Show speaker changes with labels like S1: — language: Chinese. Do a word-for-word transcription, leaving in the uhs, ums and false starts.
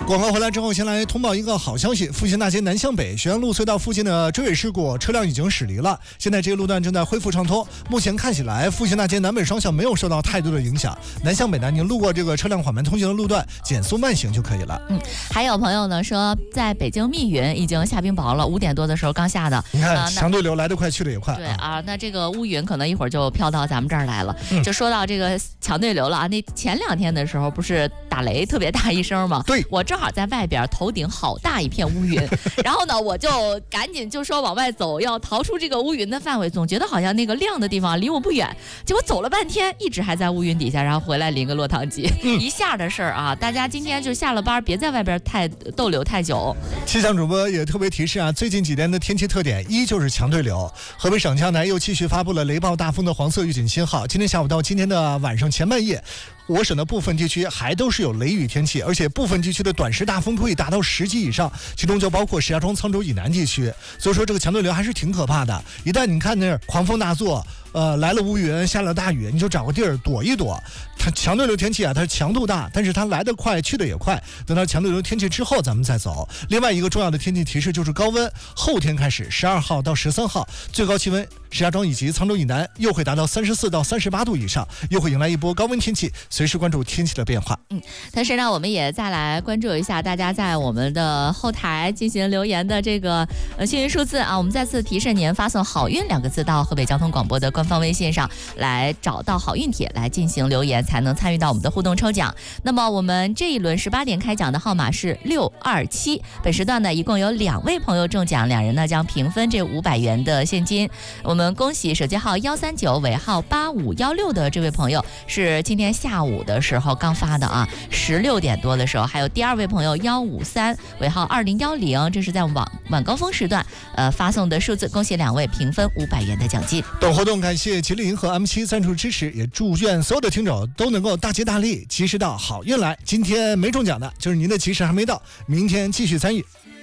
S1: 广告回来之后，先来通报一个好消息：复兴大街南向北学院路隧道附近的追尾事故车辆已经驶离了，现在这个路段正在恢复畅通。目前看起来，复兴大街南北双向没有受到太多的影响。南向北呢，您路过这个车辆缓慢通行的路段，减速慢行就可以了。
S2: 嗯，还有朋友呢说，在北京密云已经下冰雹了，五点多的时候刚下的。
S1: 你看，
S2: 呃、
S1: 强对流来得快，去得也快。
S2: 对啊，那这个乌云可能一会儿就飘到咱们这儿来了。嗯、就说到这个强对流了啊，那前两天的时候不是打雷特别大一声吗？
S1: 对，
S2: 我正好在外边。头顶好大一片乌云，然后呢，我就赶紧就说往外走，要逃出这个乌云的范围。总觉得好像那个亮的地方离我不远，结果走了半天，一直还在乌云底下，然后回来淋个落汤鸡，嗯、一下的事儿啊！大家今天就下了班，别在外边太逗留太久。
S1: 气象主播也特别提示啊，最近几天的天气特点一就是强对流。河北省气象台又继续发布了雷暴大风的黄色预警信号。今天下午到今天的晚上前半夜，我省的部分地区还都是有雷雨天气，而且部分地区的短时大风可以达到十级以上，其中就包括石家庄、沧州以南地区。所以说这个强对流还是挺可怕的。一旦你看那儿狂风大作，呃，来了乌云，下了大雨，你就找个地儿躲一躲。它强对流天气啊，它强度大，但是它来得快，去得也快。等到强对流天气之后，咱们再走。另外一个重要的天气提示就是高温，后天开始，十二号到十三号，最高气温石家庄以及沧州以南又会达到三十四到三十八度以上，又会迎来一波高温天气。随时关注天气的变化。
S2: 嗯，同时呢，我们也再来关注一下大家在我们的后台进行留言的这个呃幸运数字啊。我们再次提示您发送“好运”两个字到河北交通广播的官方微信上来，找到好运帖来进行留言，才能参与到我们的互动抽奖。那么我们这一轮十八点开奖的号码是六二七，本时段呢一共有两位朋友中奖，两人呢将平分这五百元的现金。我们恭喜手机号幺三九尾号八五一六的这位朋友，是今天下午的时候刚发的啊，十六点多的时候。还有第二位朋友幺五三尾号二零一零，这是在晚晚高峰时段呃发送的数字。恭喜两位平分五百元的奖金。
S1: 本活动感谢吉利银河 M 七赞助支持，也祝愿所有的听众都能够大吉大利，及时到好运来。今天没中奖的，就是您的及时还没到，明天继续参与。